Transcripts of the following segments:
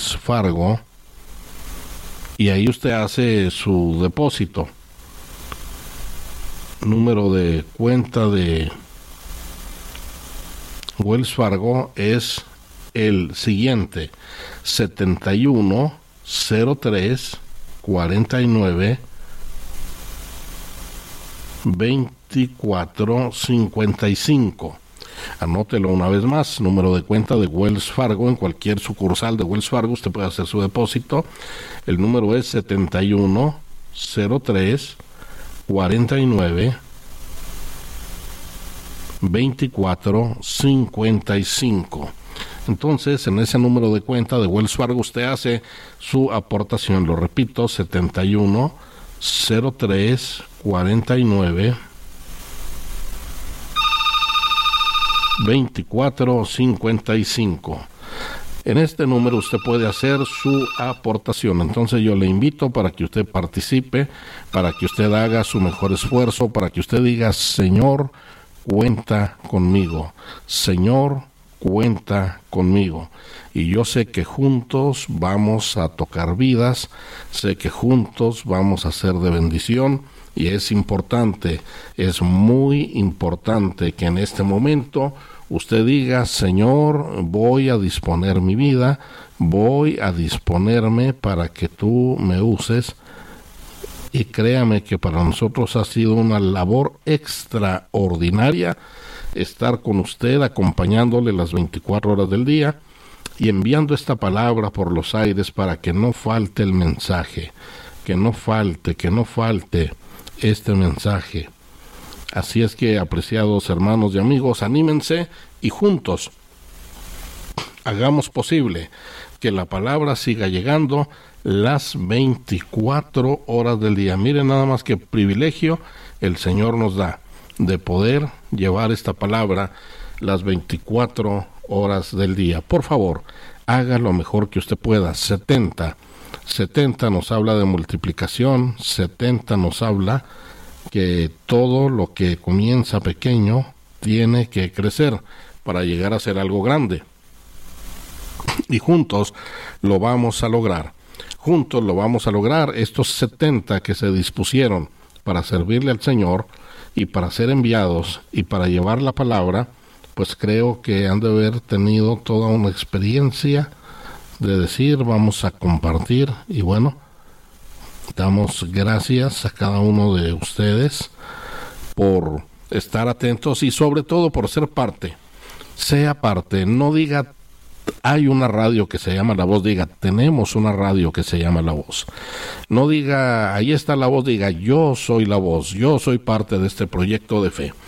Wells Fargo y ahí usted hace su depósito. Número de cuenta de Wells Fargo es el siguiente: 7103 49 24 55. Anótelo una vez más: número de cuenta de Wells Fargo. En cualquier sucursal de Wells Fargo usted puede hacer su depósito. El número es 7103 49 24 55. Entonces, en ese número de cuenta de Wells Fargo usted hace su aportación. Lo repito: 7103 49 24 55. En este número usted puede hacer su aportación. Entonces yo le invito para que usted participe, para que usted haga su mejor esfuerzo, para que usted diga: Señor, cuenta conmigo. Señor, cuenta conmigo. Y yo sé que juntos vamos a tocar vidas, sé que juntos vamos a ser de bendición. Y es importante, es muy importante que en este momento usted diga: Señor, voy a disponer mi vida, voy a disponerme para que tú me uses. Y créame que para nosotros ha sido una labor extraordinaria estar con usted, acompañándole las 24 horas del día y enviando esta palabra por los aires para que no falte el mensaje, que no falte este mensaje. Así es que, apreciados hermanos y amigos, anímense y juntos hagamos posible que la palabra siga llegando las 24 horas del día. Miren nada más qué privilegio el Señor nos da de poder llevar esta palabra las 24 horas del día. Por favor, haga lo mejor que usted pueda. 70 nos habla de multiplicación, 70 nos habla que todo lo que comienza pequeño tiene que crecer para llegar a ser algo grande. Y juntos lo vamos a lograr. Juntos lo vamos a lograr. Estos 70 que se dispusieron para servirle al Señor y para ser enviados y para llevar la palabra, pues creo que han de haber tenido toda una experiencia de decir: vamos a compartir. Y bueno, damos gracias a cada uno de ustedes por estar atentos y sobre todo por ser parte. Sea parte, no diga: hay una radio que se llama La Voz, diga: tenemos una radio que se llama La Voz. No diga: ahí está La Voz, diga: yo soy La Voz, yo soy parte de este proyecto de fe.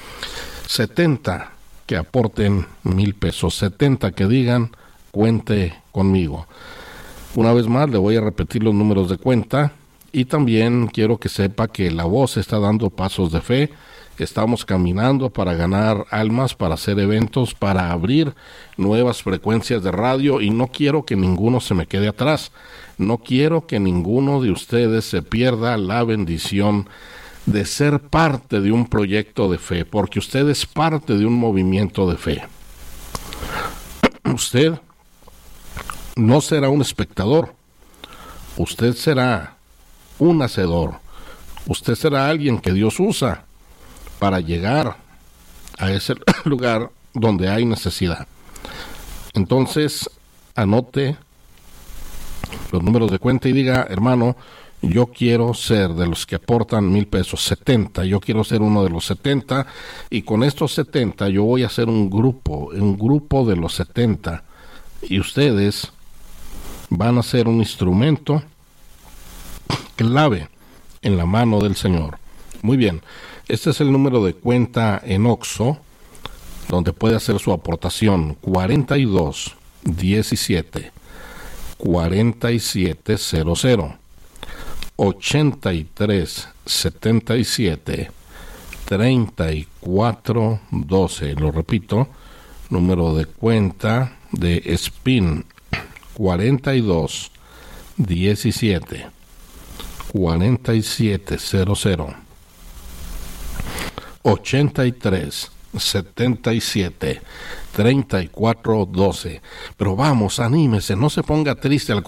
70 que aporten 1,000 pesos, 70 que digan: cuente conmigo. Una vez más le voy a repetir los números de cuenta. Y también quiero que sepa que La Voz está dando pasos de fe. Estamos caminando para ganar almas, para hacer eventos, para abrir nuevas frecuencias de radio, y no quiero que ninguno se me quede atrás. No quiero que ninguno de ustedes se pierda la bendición de ser parte de un proyecto de fe, porque usted es parte de un movimiento de fe. Usted no será un espectador, usted será un hacedor. Usted será alguien que Dios usa para llegar a ese lugar donde hay necesidad. Entonces, anote los números de cuenta y diga: hermano, yo quiero ser de los que aportan 1,000 pesos, 70, yo quiero ser uno de los 70, y con estos 70 yo voy a hacer un grupo de los 70, y ustedes van a ser un instrumento clave en la mano del Señor. Muy bien, este es el número de cuenta en Oxxo, donde puede hacer su aportación: 42 17 4700 83 77 34 12. Lo repito: número de cuenta de SPIN: 42 17 4700 83 77 34 12. Pero vamos, anímese, no se ponga triste, al